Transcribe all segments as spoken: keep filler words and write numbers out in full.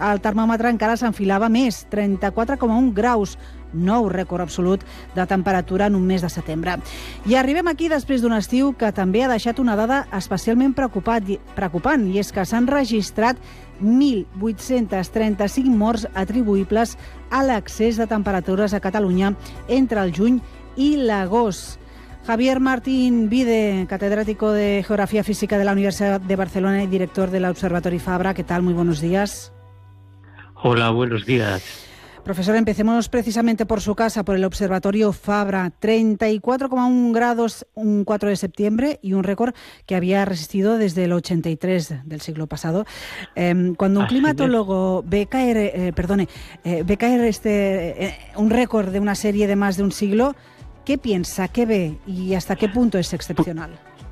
el termòmetre encara s'enfilava més, trenta-quatre coma un graus, nou rècord absolut de temperatura en un mes de setembre. I arribem aquí després d'un estiu que també ha deixat una dada especialment preocupant, i és que s'han registrat mil vuit-cents trenta-cinc morts atribuïbles a l'excés de temperatures a Catalunya entre el juny i l'agost. Javier Martín Vide, catedrático de Geografía Física de la Universidad de Barcelona y director del Observatorio Fabra. ¿Qué tal? Muy buenos días. Hola, buenos días. Profesor, empecemos precisamente por su casa, por el Observatorio Fabra. treinta y cuatro coma uno grados un cuatro de septiembre y un récord que había resistido desde el ochenta y tres del siglo pasado. Eh, cuando un Así climatólogo es. ve caer, eh, perdone, eh, ve caer este eh, un récord de una serie de más de un siglo, ¿qué piensa, qué ve y hasta qué punto es excepcional?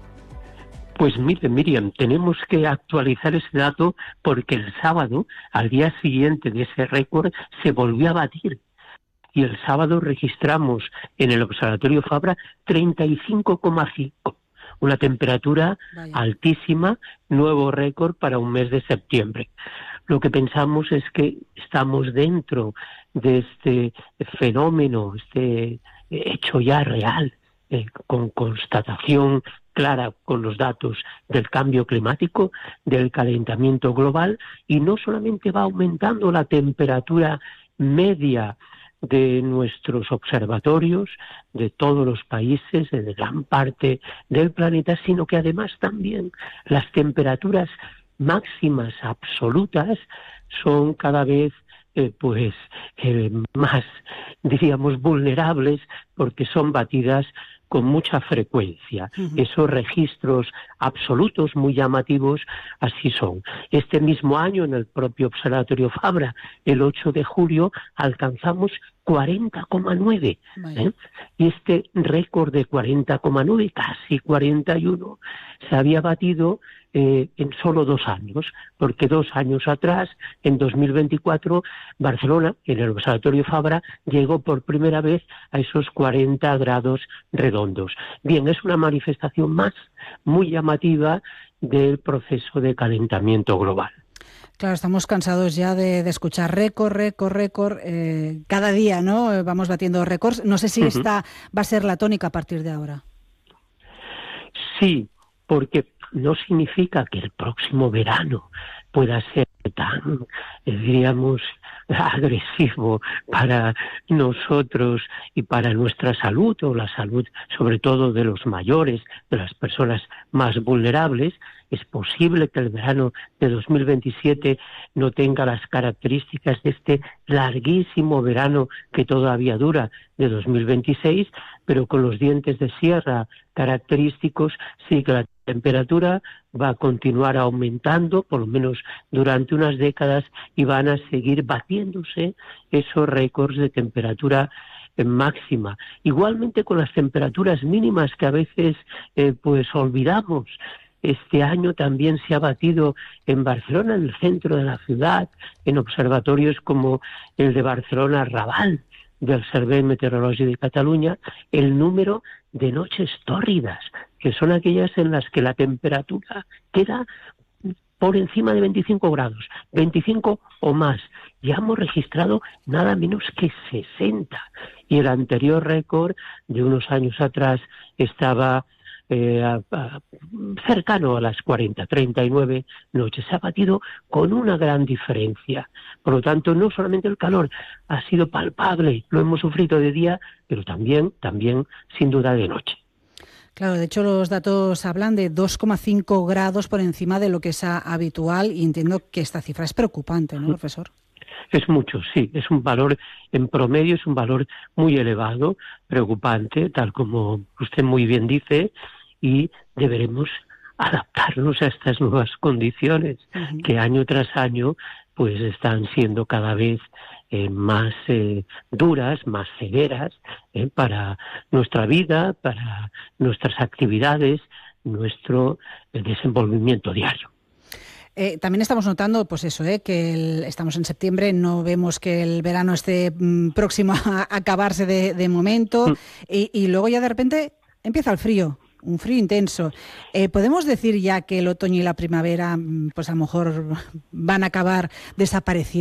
Pues mire, Miriam, tenemos que actualizar ese dato porque el sábado, al día siguiente de ese récord, se volvió a batir. Y el sábado registramos en el Observatorio Fabra treinta y cinco coma cinco, una temperatura Vaya. altísima, nuevo récord para un mes de septiembre. Lo que pensamos es que estamos dentro de este fenómeno, este hecho ya real, eh, con constatación clara con los datos del cambio climático, del calentamiento global, y no solamente va aumentando la temperatura media de nuestros observatorios, de todos los países, de gran parte del planeta, sino que además también las temperaturas máximas absolutas son cada vez eh, pues eh, más, diríamos, vulnerables porque son batidas con mucha frecuencia. Uh-huh. Esos registros absolutos muy llamativos así son. Este mismo año, en el propio Observatorio Fabra, el ocho de julio, alcanzamos cuarenta coma nueve. ¿eh? Y este récord de cuarenta coma nueve, casi cuarenta y uno, se había batido eh, en solo dos años, porque dos años atrás, en dos mil veinticuatro, Barcelona, en el Observatorio Fabra, llegó por primera vez a esos cuarenta grados redondos. Bien, es una manifestación más muy llamativa del proceso de calentamiento global. Claro, estamos cansados ya de, de escuchar récord, récord, récord, eh, cada día, ¿no? Vamos batiendo récords. No sé si uh-huh. esta va a ser la tónica a partir de ahora. Sí, porque no significa que el próximo verano pueda ser tan, eh, diríamos, agresivo para nosotros y para nuestra salud, o la salud sobre todo de los mayores, de las personas más vulnerables. Es posible que el verano de dos mil veintisiete no tenga las características de este larguísimo verano que todavía dura de dos mil veintiséis, pero con los dientes de sierra característicos sí que la temperatura va a continuar aumentando, por lo menos durante unas décadas, y van a seguir batiéndose esos récords de temperatura máxima. Igualmente con las temperaturas mínimas que a veces eh, pues olvidamos. Este año también se ha batido en Barcelona, en el centro de la ciudad, en observatorios como el de Barcelona Raval, del Servei Meteorològic de Cataluña, el número de noches tórridas, que son aquellas en las que la temperatura queda por encima de veinticinco grados, veinticinco o más. Ya hemos registrado nada menos que sesenta. Y el anterior récord de unos años atrás estaba Eh, a, a, cercano a las cuarenta, treinta y nueve noches. Se ha batido con una gran diferencia. Por lo tanto, no solamente el calor ha sido palpable, lo hemos sufrido de día, pero también, también sin duda de noche. Claro, de hecho los datos hablan de dos coma cinco grados por encima de lo que es habitual, y entiendo que esta cifra es preocupante, ¿no, profesor? Es mucho, sí, es un valor, en promedio es un valor muy elevado, preocupante, tal como usted muy bien dice, y deberemos adaptarnos a estas nuevas condiciones uh-huh. que año tras año pues están siendo cada vez eh, más eh, duras, más severas eh, para nuestra vida, para nuestras actividades, nuestro eh, desenvolvimiento diario. Eh, también estamos notando, pues eso, eh, que el, estamos en septiembre, no vemos que el verano esté mm, próximo a acabarse de, de momento, mm. y, y luego ya de repente empieza el frío, un frío intenso. Eh, ¿Podemos decir ya que el otoño y la primavera, pues a lo mejor van a acabar desapareciendo?